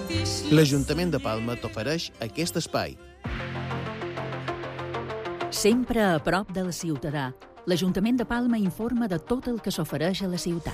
L'Ajuntament de Palma t'ofereix aquest espai. Sempre a prop del ciutadà, l'Ajuntament de Palma informa de tot el que s'ofereix a la ciutat.